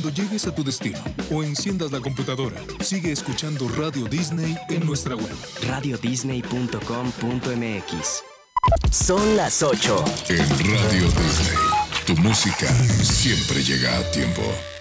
Cuando llegues a tu destino o enciendas la computadora, sigue escuchando Radio Disney en nuestra web. radiodisney.com.mx. Son las 8. En Radio Disney, tu música siempre llega a tiempo.